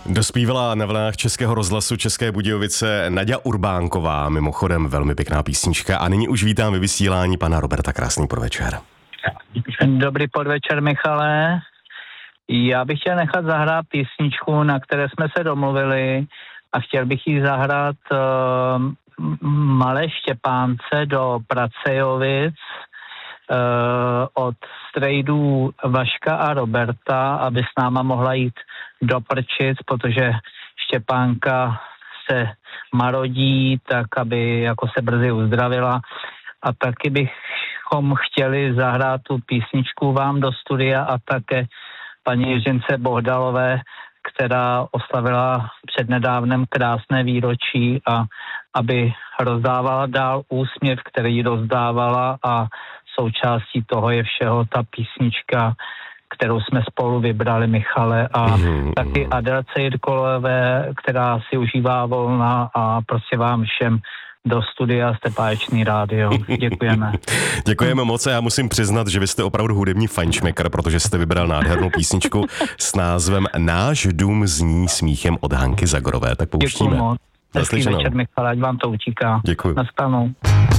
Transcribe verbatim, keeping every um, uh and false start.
Dospívala na vlnách Českého rozhlasu České Budějovice Naďa Urbánková, mimochodem velmi písnička písnička. A nyní už vítám ve vysílání pana Roberta. Krásný podvečer. Dobrý podvečer, Michale. Já bych chtěl nechat zahrát písničku, na které jsme se domluvili, a chtěl bych jí zahrát uh, Malé Štěpánce do Pracejovic uh, od strejdů Vaška a Roberta, aby s náma mohla jít do Prčic, protože Štěpánka se marodí, tak aby jako se brzy uzdravila. A taky bychom chtěli zahrát tu písničku vám do studia a také paní Jiřince Bohdalové, která oslavila přednedávnem krásné výročí, a aby rozdávala dál úsměv, který rozdávala, a součástí toho je všeho ta písnička, kterou jsme spolu vybrali, Michale, a mm. taky Adelce Jirkolové, která si užívá volna, a prostě vám všem do studia Stepáječný rádio. Děkujeme. Děkujeme moc a já musím přiznat, že vy jste opravdu hudební fajnšmekr, protože jste vybral nádhernou písničku s názvem Náš dům zní smíchem od Hanky Zagorové. Tak pouštíme. Děkuju moc. Hezký večer, Michale, ať vám to utíká. Děkuju. Nastanou.